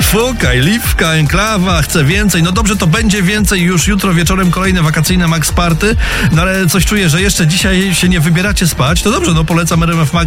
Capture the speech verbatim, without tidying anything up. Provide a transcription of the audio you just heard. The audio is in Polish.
Fukaj, Liwka, Enklawa, chcę więcej. No dobrze, to będzie więcej już jutro wieczorem kolejne wakacyjne Max Party, no ale coś czuję, że jeszcze dzisiaj się nie wybieracie spać. To dobrze, no polecam R M F Max